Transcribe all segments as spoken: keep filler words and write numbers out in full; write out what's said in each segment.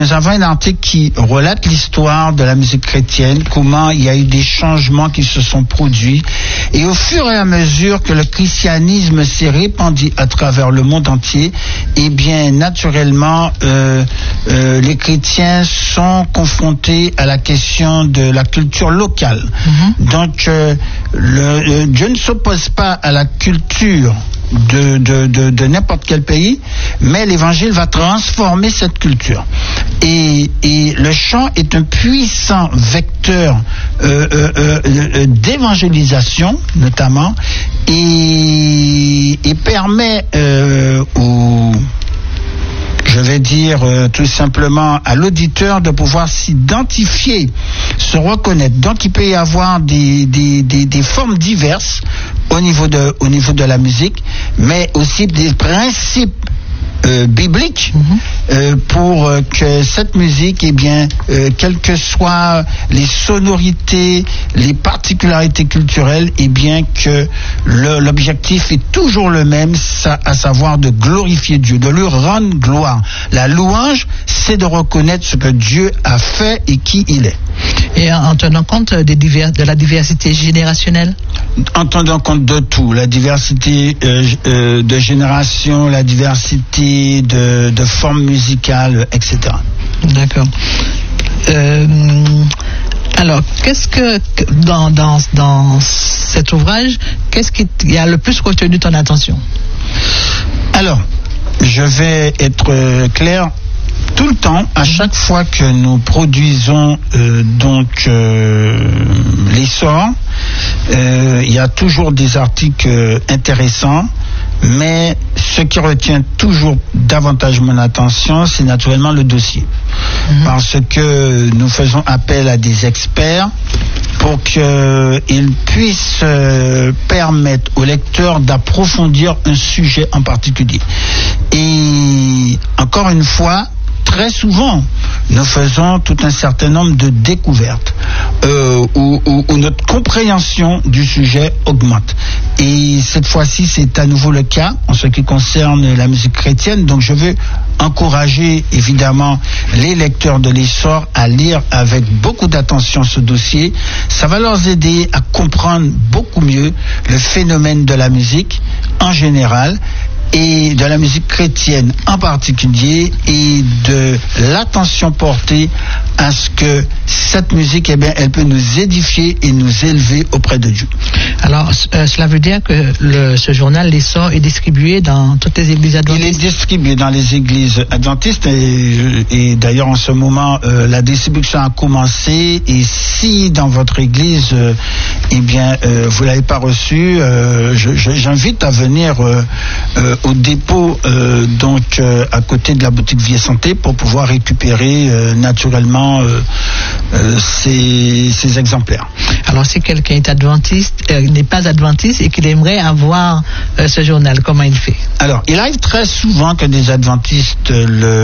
Nous avons un article qui relate l'histoire de la musique chrétienne, comment il y a eu des changements qui se sont produits. Et au fur et à mesure que le christianisme s'est répandu à travers le monde entier, eh bien, naturellement, euh, euh, les chrétiens sont confrontés à la question de la culture locale. Mm-hmm. Donc, euh, le, euh, Dieu ne s'oppose pas à la culture de, de, de, de n'importe quel pays, mais l'évangile va transformer cette culture. Et, et le chant est un puissant vecteur euh, euh, euh, d'évangélisation, notamment, et, et permet euh, aux... je vais dire euh, tout simplement à l'auditeur de pouvoir s'identifier, se reconnaître. Donc il peut y avoir des, des, des, des formes diverses au niveau de, au niveau de la musique, mais aussi des principes Euh, biblique mm-hmm. euh, pour euh, que cette musique, eh bien, euh, quelles que soient les sonorités, les particularités culturelles, eh bien que le, l'objectif est toujours le même, ça, à savoir de glorifier Dieu, de lui rendre gloire. La louange, c'est de reconnaître ce que Dieu a fait et qui il est. Et en tenant compte des divers, de la diversité générationnelle? En tenant compte de tout, la diversité euh, euh, de génération, la diversité de, de formes musicales, et cetera. D'accord. Euh, alors, qu'est-ce que, dans, dans, dans cet ouvrage, qu'est-ce qui a le plus retenu ton attention? Alors, je vais être clair. Tout le temps, à chaque fois que nous produisons euh, donc euh, l'essor, euh, il y a toujours des articles euh, intéressants, mais ce qui retient toujours davantage mon attention, c'est naturellement le dossier. Mmh. Parce que nous faisons appel à des experts pour qu'ils puissent euh, permettre au lecteur d'approfondir un sujet en particulier. Et encore une fois, très souvent, nous faisons tout un certain nombre de découvertes euh, où, où, où notre compréhension du sujet augmente. Et cette fois-ci, c'est à nouveau le cas en ce qui concerne la musique chrétienne. Donc je veux encourager évidemment les lecteurs de l'essor à lire avec beaucoup d'attention ce dossier. Ça va leur aider à comprendre beaucoup mieux le phénomène de la musique en général, et de la musique chrétienne en particulier, et de l'attention portée à ce que cette musique, eh bien, elle peut nous édifier et nous élever auprès de Dieu. Alors, euh, cela veut dire que le, ce journal, l'essor, est distribué dans toutes les églises adventistes? Il est distribué dans les églises adventistes, et, et d'ailleurs en ce moment, euh, la distribution a commencé, et si dans votre église, euh, eh bien, euh, vous l'avez pas reçu, euh, je, je, j'invite à venir euh, euh, au dépôt euh, donc euh, à côté de la boutique Vie et Santé pour pouvoir récupérer euh, naturellement euh, euh, ces, ces exemplaires. Alors si quelqu'un est adventiste, euh, n'est pas adventiste et qu'il aimerait avoir euh, ce journal, comment il fait? Alors il arrive très souvent que des adventistes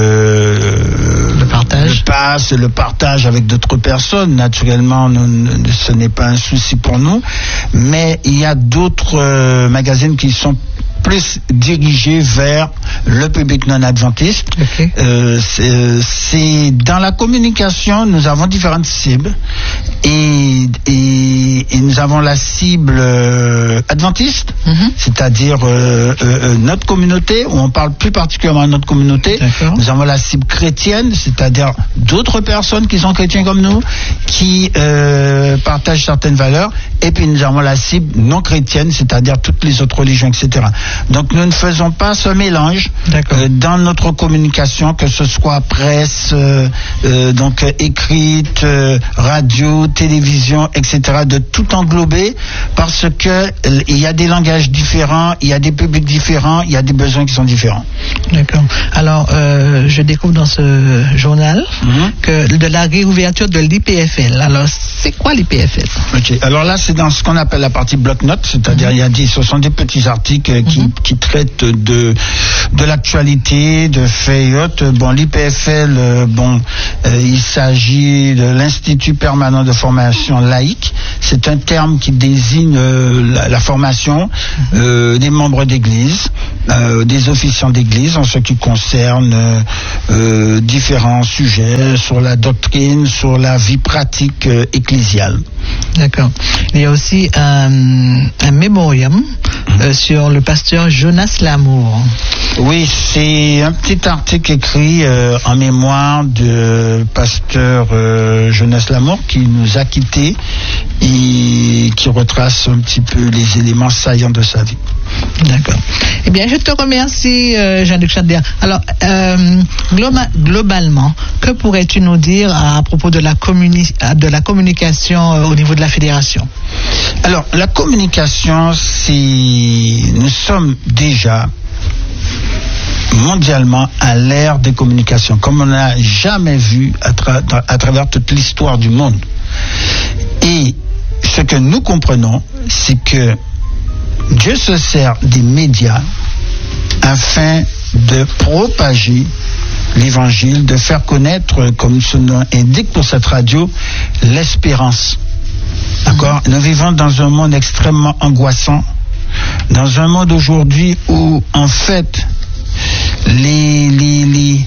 le, le partagent, le passent, le partagent avec d'autres personnes. Naturellement, nous, nous, ce n'est pas un souci pour nous, mais il y a d'autres euh, magazines qui sont plus dirigé vers le public non adventiste. Okay. Euh, c'est, c'est dans la communication, nous avons différentes cibles, et, et, et nous avons la cible euh, adventiste, mm-hmm. c'est-à-dire euh, euh, notre communauté, où on parle plus particulièrement de notre communauté. D'accord. Nous avons la cible chrétienne, c'est-à-dire d'autres personnes qui sont chrétiens comme nous, qui euh, partagent certaines valeurs, et puis nous avons la cible non chrétienne, c'est-à-dire toutes les autres religions, et cetera. Donc nous ne faisons pas ce mélange euh, dans notre communication, que ce soit presse, euh, euh, donc euh, écrite, euh, radio, télévision, et cetera, de tout englober, parce que euh, il y a des langages différents, il y a des publics différents, il y a des besoins qui sont différents. D'accord. Alors euh, je découvre dans ce journal mm-hmm. que de la réouverture de l'I P F L. Alors c'est quoi l'I P F L? Ok. Alors là c'est dans ce qu'on appelle la partie bloc-notes, c'est-à-dire mm-hmm. il y a des, ce sont des petits articles qui, mm-hmm. qui traitent de de l'actualité, de faits et autres. Bon, l'I P F L, euh, bon, euh, il s'agit de l'Institut permanent de formation laïque. C'est un terme qui désigne euh, la, la formation euh, des membres d'église, euh, des officiants d'église en ce qui concerne euh, euh, différents sujets sur la doctrine, sur la vie pratique euh, ecclésiale. D'accord. Il y a aussi un, un mémorium euh, sur le pasteur Jonas Lamour. Oui, c'est un petit article écrit euh, en mémoire de pasteur euh, Jonas Lamour qui nous a quittés et qui retrace un petit peu les éléments saillants de sa vie. D'accord. Eh bien, je te remercie, euh, Jean-Luc Chandler. Alors, euh, globa- globalement, que pourrais-tu nous dire à propos de la, communi- de la communication euh, au niveau de la fédération? Alors, la communication, c'est... Nous sommes déjà mondialement à l'ère des communications, comme on n'a jamais vu à, tra- à travers toute l'histoire du monde. Et ce que nous comprenons, c'est que Dieu se sert des médias afin de propager l'évangile, de faire connaître, comme son nom indique pour cette radio, l'espérance. D'accord ? Nous vivons dans un monde extrêmement angoissant, dans un monde aujourd'hui où, en fait, les, les, les,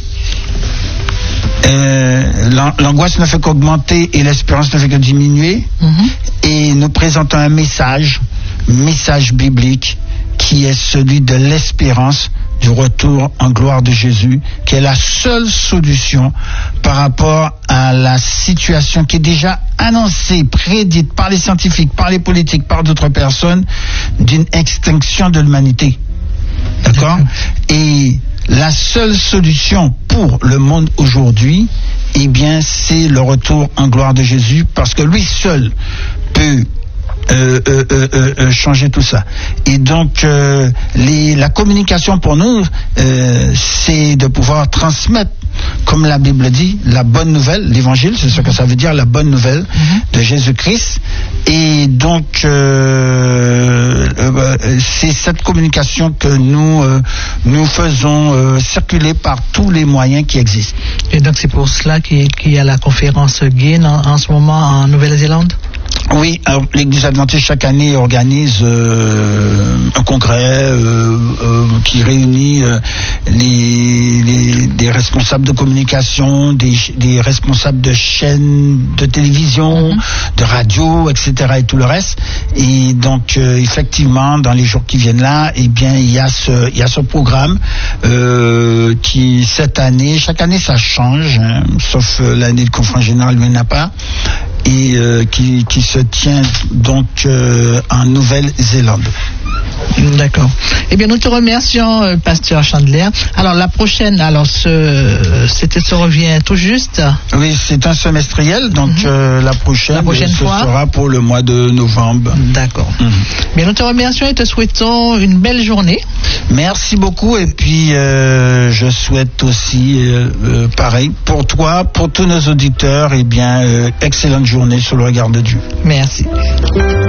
euh, l'angoisse ne fait qu'augmenter et l'espérance ne fait que diminuer. Mm-hmm. Et nous présentons un message, message biblique, qui est celui de l'espérance du retour en gloire de Jésus, qui est la seule solution par rapport à la situation qui est déjà annoncée, prédite par les scientifiques, par les politiques, par d'autres personnes, d'une extinction de l'humanité. D'accord ? Et la seule solution pour le monde aujourd'hui, eh bien, c'est le retour en gloire de Jésus, parce que lui seul peut Euh, euh, euh, euh, changer tout ça. Et donc euh, les, la communication pour nous euh, c'est de pouvoir transmettre, comme la Bible dit, la bonne nouvelle, l'évangile, c'est ce que ça veut dire, la bonne nouvelle mm-hmm. de Jésus-Christ. Et donc euh, euh, c'est cette communication que nous euh, nous faisons euh, circuler par tous les moyens qui existent. Et donc c'est pour cela qu'il y a la conférence Gain en, en ce moment en Nouvelle-Zélande? Oui, alors l'Église adventiste chaque année organise euh, un congrès euh, euh, qui réunit euh, les, les des responsables de communication, des, des responsables de chaînes de télévision, mm-hmm. de radio, et cetera et tout le reste. Et donc euh, effectivement, dans les jours qui viennent là, eh bien il y a ce il y a ce programme euh, qui cette année, chaque année ça change, hein, sauf euh, l'année de conférence générale, lui n'a pas. Et euh, qui, qui se tient donc euh, en Nouvelle-Zélande. D'accord. Eh bien, nous te remercions, euh, pasteur Chandler. Alors, la prochaine, alors, ce, c'était, ça revient tout juste. Oui, c'est un semestriel, donc mm-hmm. euh, la prochaine, la prochaine ce fois sera pour le mois de novembre. D'accord. Mm-hmm. Bien, nous te remercions et te souhaitons une belle journée. Merci beaucoup, et puis euh, je souhaite aussi, euh, euh, pareil, pour toi, pour tous nos auditeurs, eh bien, euh, excellente journée sur le regard de Dieu. Merci.